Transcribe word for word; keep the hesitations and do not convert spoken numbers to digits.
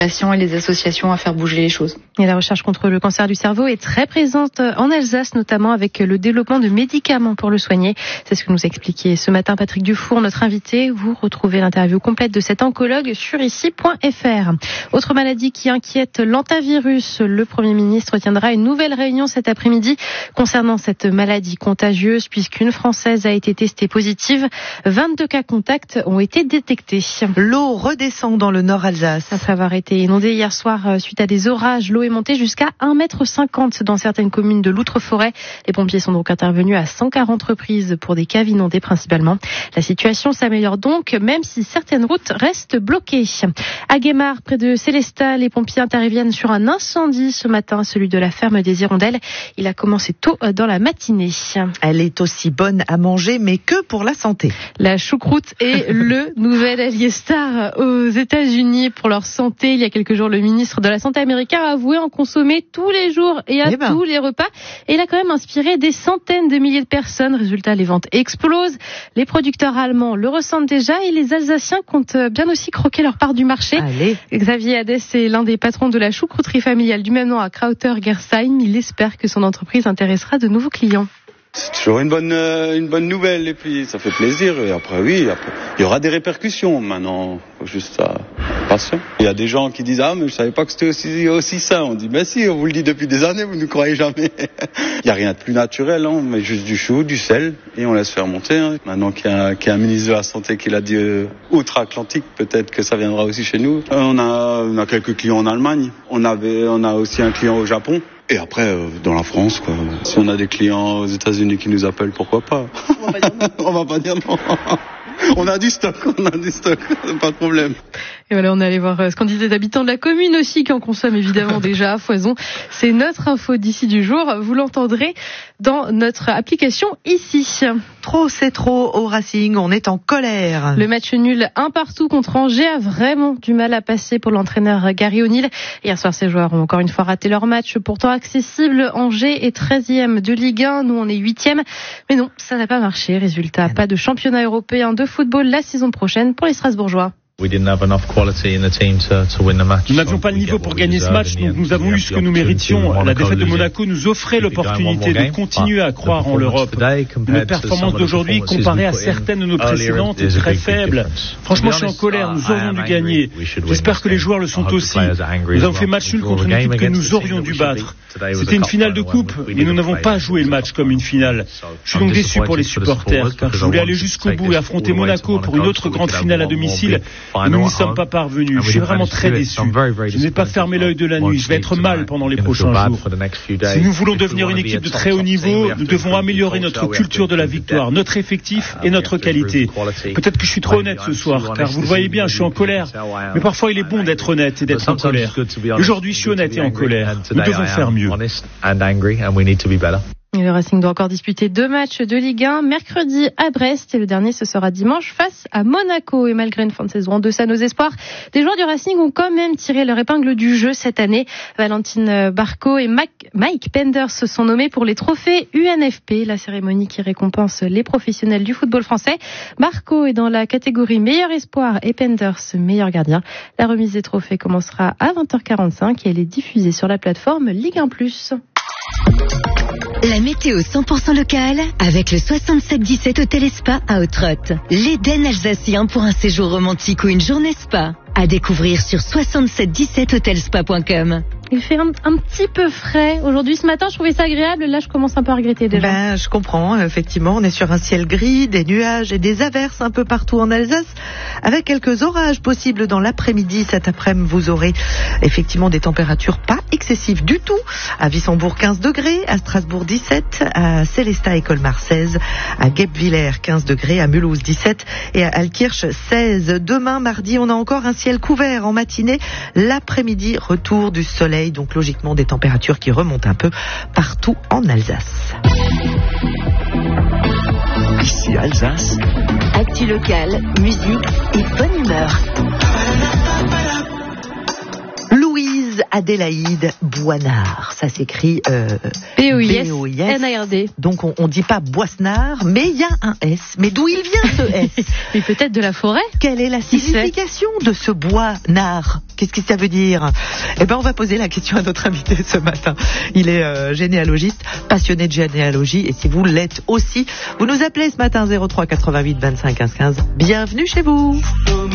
et les associations à faire bouger les choses. Et la recherche contre le cancer du cerveau est très présente en Alsace, notamment avec le développement de médicaments pour le soigner. C'est ce que nous expliquait ce matin Patrick Dufour, notre invité. Vous retrouvez l'interview complète de cet oncologue sur ici point f r. Autre maladie qui inquiète, l'hantavirus. Le Premier ministre tiendra une nouvelle réunion cet après-midi concernant cette maladie contagieuse, puisqu'une Française a été testée positive. vingt-deux cas contacts ont été détectés. L'eau redescend dans le nord Alsace. Après avoir été inondé hier soir suite à des orages, l'eau est montée jusqu'à un mètre cinquante dans certaines communes de l'Outre-Forêt. Les pompiers sont donc intervenus à cent quarante reprises pour des caves inondées principalement. La situation s'améliore donc, même si certaines routes restent bloquées. À Guémard, près de Célestat, les pompiers interviennent sur un incendie ce matin, celui de la ferme des Hirondelles. Il a commencé tôt dans la matinée. Elle est aussi bonne à manger, mais que pour la santé. La choucroute est le nouvel allié star aux États-Unis pour leur santé. Il y a quelques jours, le ministre de la Santé américain a avoué en consommer tous les jours et à eh ben. tous les repas. Et il a quand même inspiré des centaines de milliers de personnes. Résultat, les ventes explosent. Les producteurs allemands le ressentent déjà et les Alsaciens comptent bien aussi croquer leur part du marché. Allez. Xavier Hadès est l'un des patrons de la choucrouterie familiale du même nom à Krauter-Gersheim. Il espère que son entreprise intéressera de nouveaux clients. C'est toujours une bonne, euh, une bonne nouvelle et puis ça fait plaisir. Et après, oui, après, il y aura des répercussions. Maintenant, faut juste ça, patient. Il y a des gens qui disent ah mais je savais pas que c'était aussi aussi ça. On dit bah si, on vous le dit depuis des années, vous ne croyez jamais. Il y a rien de plus naturel, hein. On met juste du chou, du sel et on laisse faire monter. Hein. Maintenant qu'il y a, qu'il y a un ministre de la santé qui l'a dit euh, outre-Atlantique, peut-être que ça viendra aussi chez nous. Euh, on a, on a quelques clients en Allemagne. On avait, on a aussi un client au Japon. Et après, euh, dans la France, quoi. Si on a des clients aux États-Unis qui nous appellent, pourquoi pas? On va pas dire non. On va pas dire non. On a du stock, on a du stock, pas de problème. Et voilà, on est allé voir ce qu'en disaient les habitants de la commune aussi, qui en consomment évidemment déjà à foison. C'est notre info d'ici du jour. Vous l'entendrez dans notre application ici. Trop, c'est trop au Racing, on est en colère. Le match nul un partout contre Angers a vraiment du mal à passer pour l'entraîneur Gary O'Neill. Hier soir, ces joueurs ont encore une fois raté leur match, pourtant accessible. Angers est treizième de Ligue un, nous on est huitième. Mais non, ça n'a pas marché. Résultat, pas de championnat européen de football la saison prochaine pour les Strasbourgeois. Nous n'avions pas le niveau pour gagner ce match, donc nous avons eu ce que nous méritions. La défaite de Monaco nous offrait l'opportunité de continuer à croire en l'Europe. Notre performance d'aujourd'hui, comparée à certaines de nos précédentes, est très faible. Franchement, je suis en colère, nous aurions dû gagner. J'espère que les joueurs le sont aussi. Nous avons fait match nul contre une équipe que nous aurions dû battre. C'était une finale de coupe, mais nous n'avons pas joué le match comme une finale. Je suis donc déçu pour les supporters, car je voulais aller jusqu'au bout et affronter Monaco pour une autre grande finale à domicile. Et nous n'y sommes pas parvenus. Je suis vraiment très déçu. Je n'ai pas fermé l'œil de la nuit. Je vais être mal pendant les prochains jours. Si nous voulons devenir une équipe de très haut niveau, nous devons améliorer notre culture de la victoire, notre effectif et notre qualité. Peut-être que je suis trop honnête ce soir, car vous le voyez bien, je suis en colère. Mais parfois il est bon d'être honnête et d'être en colère. Aujourd'hui, je suis honnête et en colère. Nous devons faire mieux. Et le Racing doit encore disputer deux matchs de Ligue un, mercredi à Brest et le dernier ce sera dimanche face à Monaco. Et malgré une fin de saison en deçà de nos espoirs, des joueurs du Racing ont quand même tiré leur épingle du jeu cette année. Valentine Barco et Mike Penders se sont nommés pour les trophées U N F P, la cérémonie qui récompense les professionnels du football français. Barco est dans la catégorie meilleur espoir et Penders meilleur gardien. La remise des trophées commencera à vingt heures quarante-cinq et elle est diffusée sur la plateforme Ligue un plus. La météo cent pour cent locale avec le soixante-sept dix-sept Hôtel et Spa à Ottrott. L'Éden alsacien pour un séjour romantique ou une journée spa. À découvrir sur soixante-sept dix-sept hotelspa point com. Il fait un, un petit peu frais. Aujourd'hui, ce matin, je trouvais ça agréable. Là, je commence un peu à regretter déjà. Ben, je comprends. Effectivement, on est sur un ciel gris, des nuages et des averses un peu partout en Alsace, avec quelques orages possibles dans l'après-midi. Cet après-midi, vous aurez effectivement des températures pas excessives du tout. À Wissembourg, quinze degrés. À Strasbourg, dix-sept. À Célestat et Colmar, seize. À Guebwiller, quinze degrés. À Mulhouse, dix-sept. Et à Altkirch, seize. Demain, mardi, on a encore un ciel couvert en matinée. L'après-midi, retour du soleil. Donc logiquement des températures qui remontent un peu partout en Alsace. Ici Alsace. Actu locale, musique et bonne humeur. Louise Adélaïde Boisnard. Ça s'écrit euh, B O I S N A R D. Donc on, on dit pas Boisnard, mais il y a un S. Mais d'où il vient ce S? Mais peut-être de la forêt. Quelle est la signification de ce Boisnard? Qu'est-ce que ça veut dire? Eh ben on va poser la question à notre invité ce matin. Il est euh, généalogiste, passionné de généalogie, et si vous l'êtes aussi, vous nous appelez ce matin zéro trois quatre-vingt-huit vingt-cinq quinze quinze. Bienvenue chez vous.